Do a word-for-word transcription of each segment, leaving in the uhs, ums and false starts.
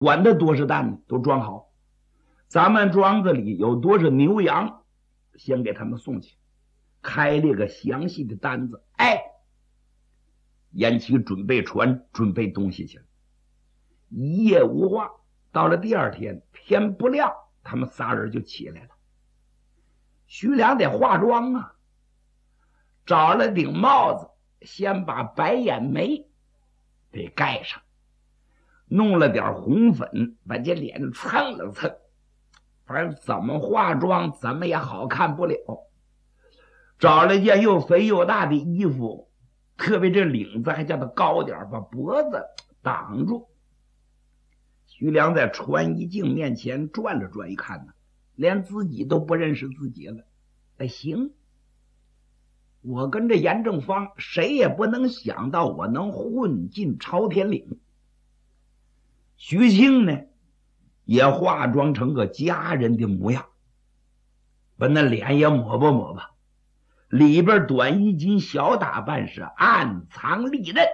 管的多少担呢？都装好。咱们庄子里有多少牛羊，先给他们送去，开了个详细的单子。哎，延期准备船，准备东西去了。一夜无话，到了第二天天不亮，他们仨人就起来了。徐良得化妆啊，找了顶帽子，先把白眼眉给盖上，弄了点红粉，把这脸蹭了蹭，反正怎么化妆怎么也好看不了。找了件又肥又大的衣服，特别这领子还叫它高点，把脖子挡住。徐良在穿衣镜面前转了转，一看呢，连自己都不认识自己了。哎，行，我跟着严正方谁也不能想到我能混进朝天岭。徐庆呢也化妆成个家人的模样，把那脸也抹吧抹吧，里边短衣襟小打扮是暗藏利刃。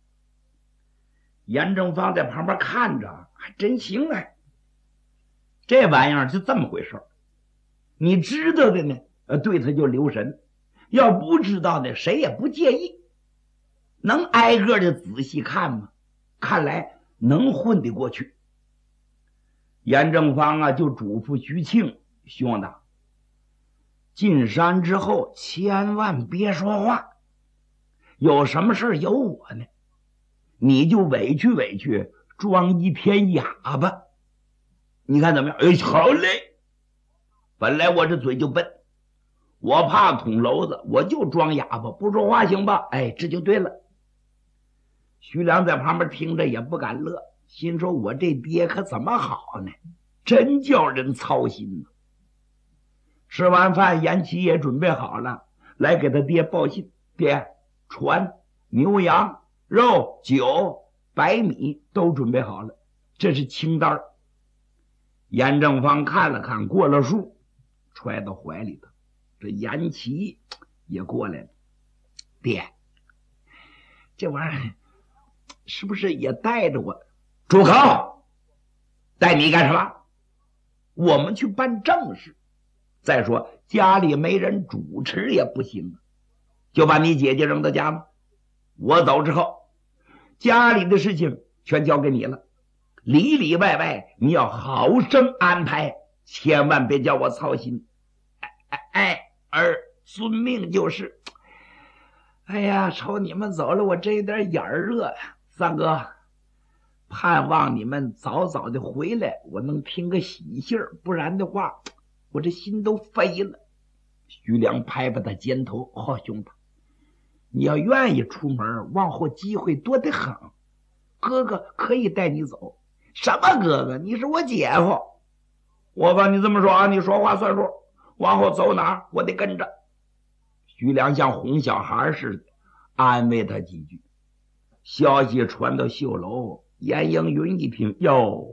严正方在旁边看着，还真行啊，这玩意儿就这么回事。你知道的呢，呃，对他就留神；要不知道的，谁也不介意。能挨个的仔细看吗？看来能混得过去。严正方啊，就嘱咐徐庆兄弟，进山之后千万别说话，有什么事有我呢，你就委屈委屈，装一天哑巴。你看怎么样？哎，好嘞！本来我这嘴就笨，我怕捅娄子，我就装哑巴，不说话行吧？哎，这就对了。徐良在旁边听着也不敢乐，心说我这爹可怎么好呢？真叫人操心呢。吃完饭，严琦也准备好了，来给他爹报信。爹，船、牛羊、肉、酒、白米都准备好了，这是清单。严正方看了看，过了数，揣到怀里头。这严琦也过来了。爹，这玩意儿是不是也带着我？住口！带你干什么？我们去办正事。再说家里没人主持也不行，就把你姐姐扔到家吗？我走之后，家里的事情全交给你了，里里外外你要好生安排，千万别叫我操心。哎哎哎，儿遵命就是。哎呀，瞅你们走了，我这有点眼热。三哥，盼望你们早早的回来，我能听个喜信儿，不然的话我这心都飞了。徐良拍拍他肩头，好、哦、兄弟，你要愿意出门，往后机会多得很，哥哥可以带你走。什么哥哥？你是我姐夫。我把你这么说啊，你说话算数，往后走哪儿我得跟着。徐良像哄小孩似的安慰他几句。消息传到绣楼，严应云一听，哟，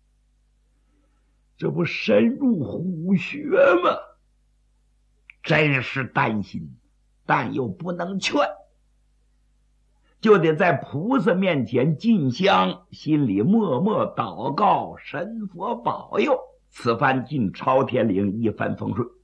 这不深入虎穴吗？真是担心，但又不能劝，就得在菩萨面前进香，心里默默祷告，神佛保佑，此番进朝天岭一帆风顺。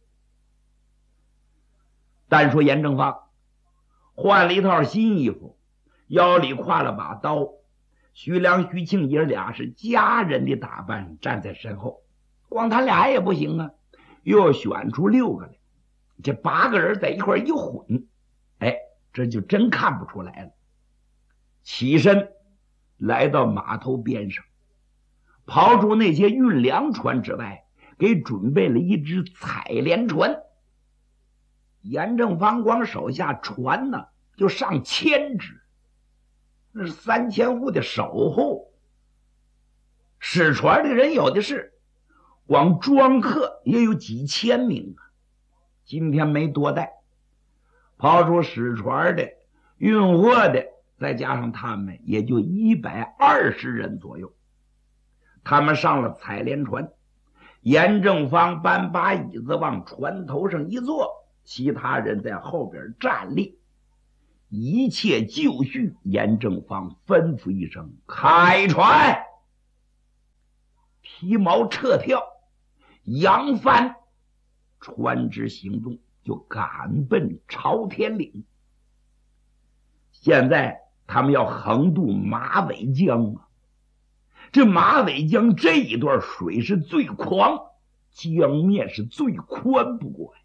单说严正方换了一套新衣服，腰里挎了把刀，徐良、徐庆爷俩是家人的打扮，站在身后。光他俩也不行啊，又选出六个来，这八个人在一块一混，哎，这就真看不出来了。起身来到码头边上，刨出那些运粮船之外，给准备了一只采莲船。严正方光手下船呢就上千只，那是三千户的守候，使船的人有的是，光装客也有几千名啊。今天没多带，抛出使船的、运货的，再加上他们，也就一百二十人左右。他们上了采莲船，严正方搬把椅子往船头上一坐，其他人在后边站立。一切就绪，严正方吩咐一声：开船！ 提锚撤跳，扬帆船只行动，就赶奔朝天岭。现在他们要横渡马尾江啊，这马尾江这一段水是最狂，江面是最宽不过。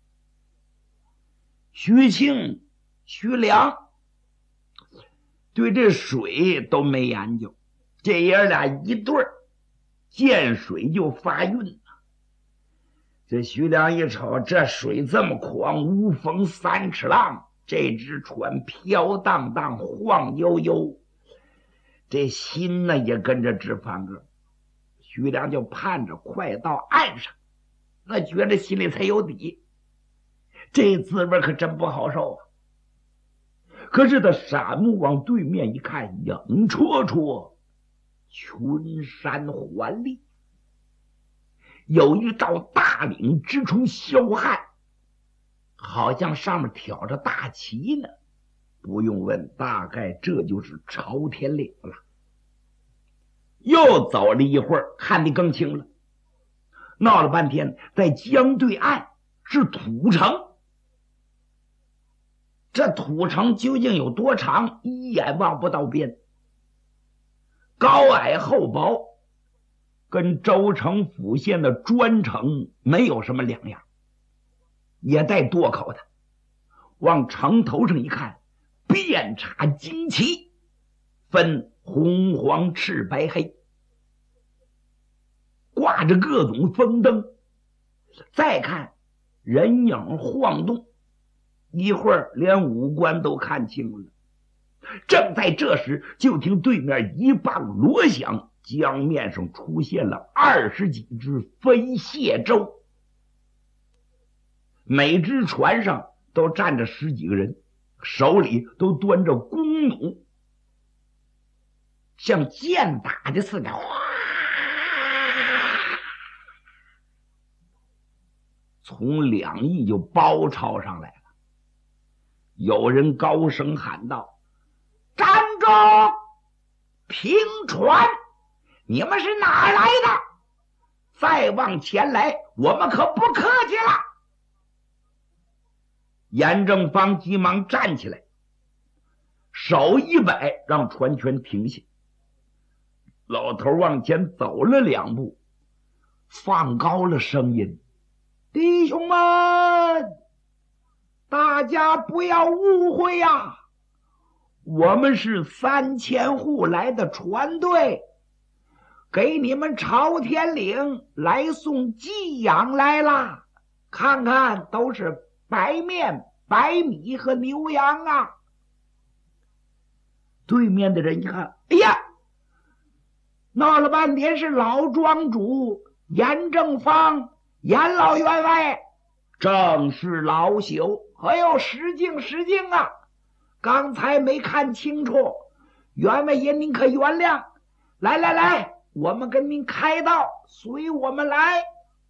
徐庆、徐良对这水都没研究，这爷俩一对儿见水就发晕。这徐良一瞅，这水这么狂，无风三尺浪，这只船飘荡荡，晃悠悠，这心呢也跟着直翻个。徐良就盼着快到岸上，那觉得心里才有底，这滋味可真不好受啊。可是他闪目往对面一看，影绰绰，群山环立，有一道大岭直冲霄汉，好像上面挑着大旗呢。不用问，大概这就是朝天岭了。又走了一会儿，看得更清了，闹了半天，在江对岸是土城。这土城究竟有多长，一眼望不到边，高矮厚薄，跟州城府县的砖城没有什么两样，也带垛口的。往城头上一看，遍插旌旗，分红黄赤白黑，挂着各种风灯。再看人影晃动，一会儿连五官都看清了。正在这时，就听对面一棒锣响，江面上出现了二十几只飞蟹舟，每只船上都站着十几个人，手里都端着弓弩，像箭打的似的，哗，从两翼就包抄上来了。有人高声喊道：站住！平船！你们是哪儿来的？再往前来，我们可不客气了。严正方急忙站起来，手一摆，让船全停下。老头往前走了两步，放高了声音：弟兄们，大家不要误会呀、啊，我们是三千户来的船队，给你们朝天岭来送寄养来了。看看，都是白面、白米和牛羊啊。对面的人一看，哎呀，闹了半天是老庄主严正方、严老员外，正是老朽。哎呦，失敬失敬啊！刚才没看清楚，员外爷您可原谅。来来来，我们跟您开道，随我们来。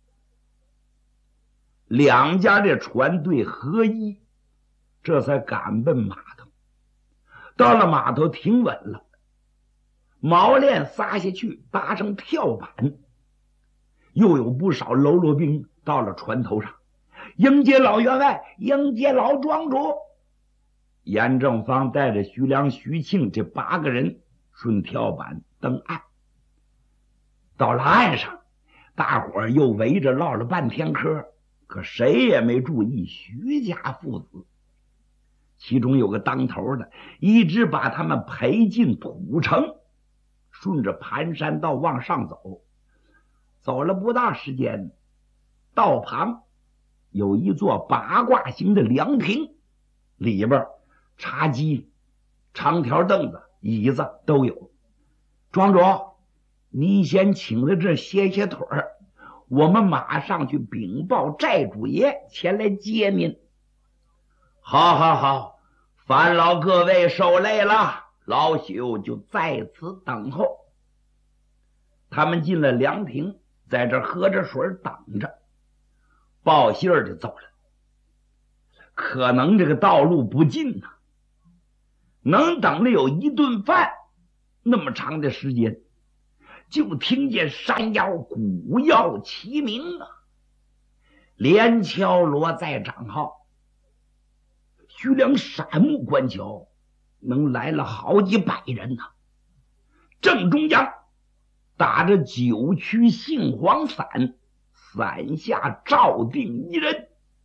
两家的船队合一，这才赶奔码头。到了码头停稳了，锚链撒下去，搭上跳板，又有不少喽啰兵到了船头上，迎接老员外，迎接老庄主。严正方带着徐良、徐庆这八个人顺跳板登岸。到了岸上，大伙儿又围着唠了半天嗑，可谁也没注意徐家父子。其中有个当头的，一直把他们陪进土城，顺着盘山道往上走。走了不大时间，道旁有一座八卦形的凉亭，里边茶几、长条凳子、椅子都有。庄主，你先请在这歇歇腿儿，我们马上去禀报寨主爷前来接您。好好好，烦劳各位受累了，老朽就在此等候。他们进了凉亭，在这喝着水等着，报信儿就走了。可能这个道路不近啊，能等了有一顿饭那么长的时间。 就听见山腰鼓摇齐鸣啊，连敲锣在掌号。徐良闪目观瞧，能来了好几百人呐、啊。正中央打着九曲杏黄伞，伞下照定一人。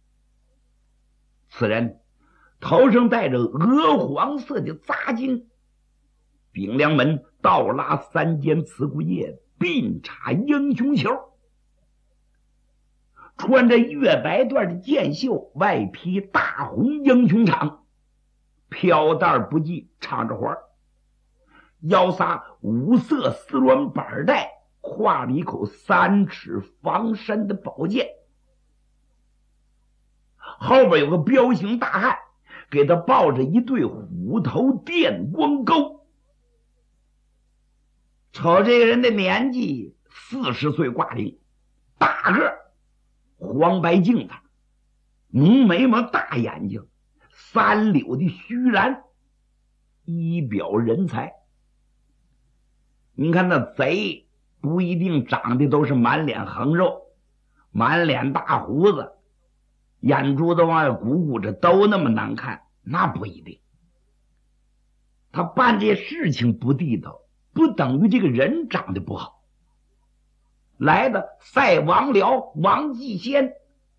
此人头上戴着鹅黄色的扎巾，顶梁门倒拉三尖刺骨叶，鬓插英雄球，穿着月白缎的箭袖，外披大红英雄氅，飘带不系，唱着花，腰撒五色丝鸾板带，挎了一口三尺防身的宝剑，后边有个彪形大汉给他抱着一对虎头电光钩。瞅这个人的年纪四十岁挂零，大个，黄白镜子，浓眉毛，大眼睛，三绺的须髯，仪表人才。你看那贼不一定长得都是满脸横肉，满脸大胡子，眼珠子往外鼓鼓着，都那么难看，那不一定。他办这事情不地道，不等于这个人长得不好。来的赛王僚王继先，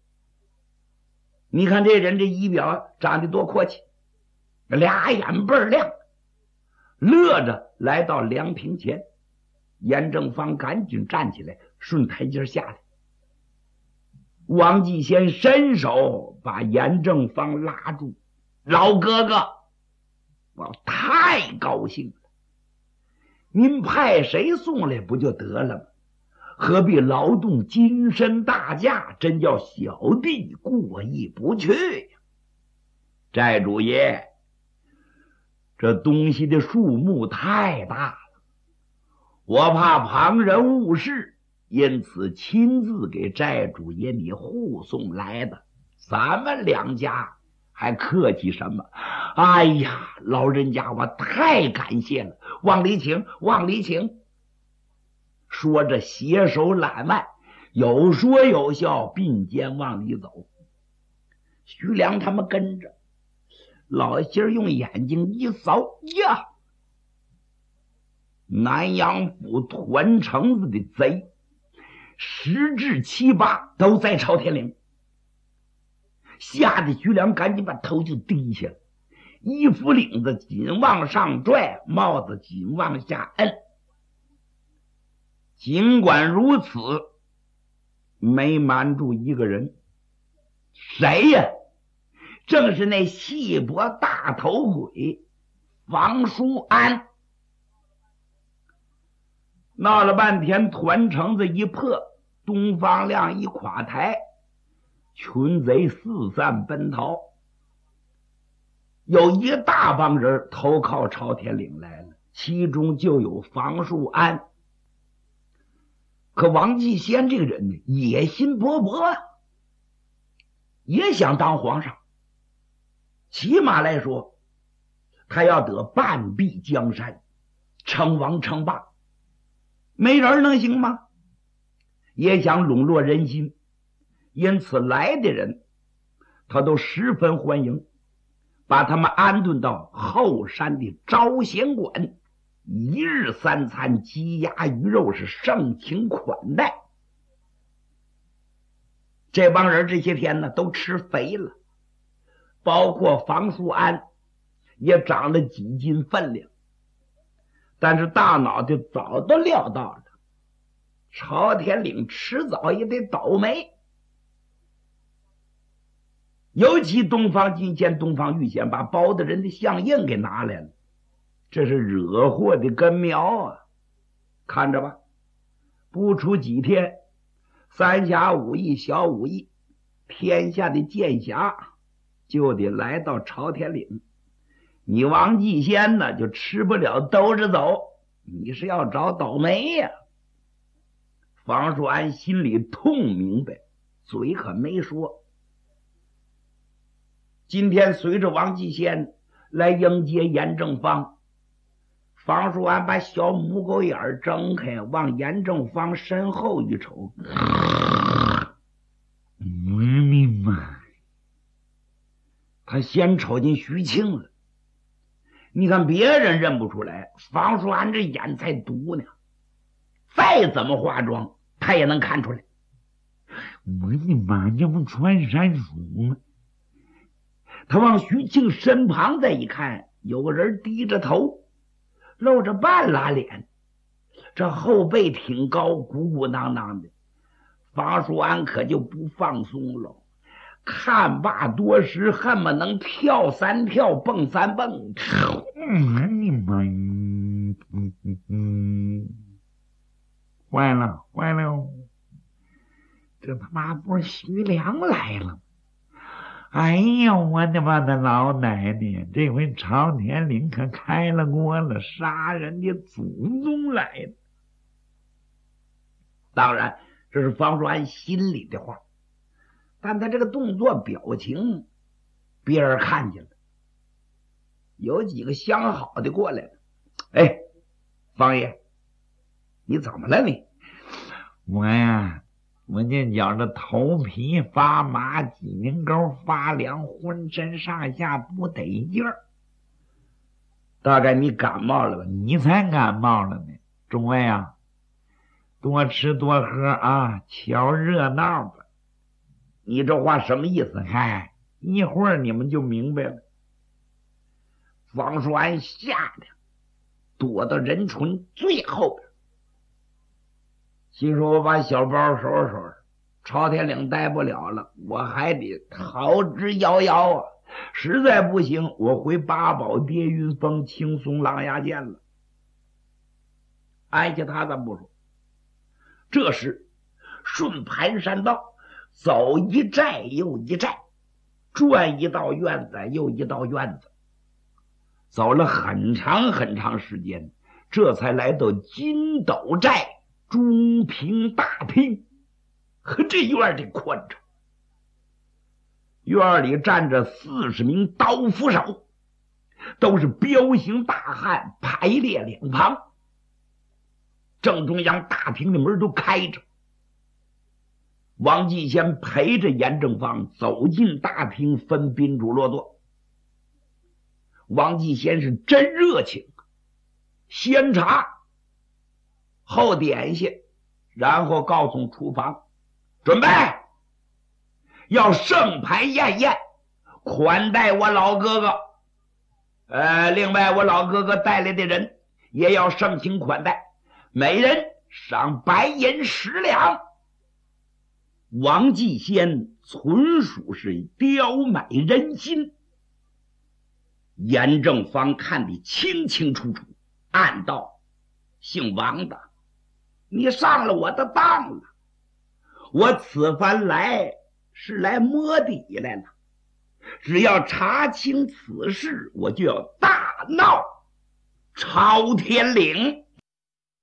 你看这人这仪表长得多阔气，俩眼倍儿亮，乐着来到凉亭前。严正方赶紧站起来，顺台阶下来。王继先伸手把严正方拉住，老哥哥，我太高兴了，您派谁送来不就得了吗？何必劳动金身大驾，真叫小弟过意不去呀。寨主爷，这东西的数目太大了，我怕旁人误事，因此亲自给寨主爷你护送来的。咱们两家还客气什么？哎呀，老人家我太感谢了，往里请，往里请。说着携手揽腕，有说有笑，并肩往里走。徐良他们跟着，老心用眼睛一扫，呀，南阳府团城子的贼十至七八都在朝天岭，吓得徐良赶紧把头就低下了，衣服领子紧往上拽，帽子紧往下摁。尽管如此，没瞒住一个人。谁呀？正是那细脖大头鬼房叔安。闹了半天，团城子一破，东方亮一垮台，群贼四散奔逃，有一大帮人投靠朝天岭来了，其中就有房叔安。可王继先这个人呢，野心勃勃啊，也想当皇上。起码来说，他要得半壁江山，称王称霸。没人能行吗？也想笼络人心，因此来的人他都十分欢迎，把他们安顿到后山的招贤馆，一日三餐，鸡鸭鱼肉是盛情款待。这帮人这些天呢都吃肥了，包括房叔安也长了几斤分量，但是大脑袋早都料到了，朝天岭迟早也得倒霉。尤其东方金仙、东方玉仙把包大人的相印给拿来了，这是惹祸的根苗啊！看着吧，不出几天，三侠五义、小五义，天下的剑侠就得来到朝天岭。你王继先呢，就吃不了兜着走，你是要找倒霉呀！房叔安心里痛明白，嘴可没说。今天随着王继先来迎接严正方， 方叔安把小母狗眼睁开，往严正房身后一瞅，我的妈！他先瞅见徐庆了。你看别人认不出来，方叔安这眼才毒呢，再怎么化妆他也能看出来。我的妈，这不穿山鼠吗？他往徐庆身旁再一看，有个人低着头，露着半拉脸，这后背挺高，鼓鼓囊囊的。方叔安可就不放松了，看罢多时，恨不能跳三跳，蹦三蹦。嗯，你妈！嗯嗯嗯，坏了坏了！这他妈不是徐良来了！哎呀，我的妈的老奶奶！这回朝天岭可开了锅了，杀人的祖宗来了！当然，这是方叔安心里的话，但他这个动作表情，别人看见了。有几个相好的过来了。哎，方爷，你怎么了你？我呀，我这觉着头皮发麻，脊梁沟发凉，浑身上下不得劲儿。大概你感冒了吧？你才感冒了呢。众位啊，多吃多喝啊，瞧热闹吧。你这话什么意思？嗨，一会儿你们就明白了。方叔安吓得躲到人群最后边，心说我把小包收拾收拾，朝天岭待不了了，我还得逃之夭夭啊！实在不行，我回八宝跌云峰青松狼牙涧了。挨下他咱不说，这时顺盘山道走一寨又一寨，转一道院子又一道院子，走了很长很长时间，这才来到金斗寨中平大厅。和这院里宽敞，院里站着四十名刀斧手，都是彪形大汉，排列两旁。正中央大厅的门都开着，王继先陪着严正方走进大厅，分宾主落座。王继先是真热情，先茶后点心，然后告诉厨房准备，要盛盘宴宴，款待我老哥哥。呃，另外我老哥哥带来的人也要盛情款待，每人赏白银十两。王继先纯属是刁买人心。严正方看得清清楚楚，暗道：姓王的，你上了我的当了。我此番来是来摸底来了，只要查清此事，我就要大闹朝天岭。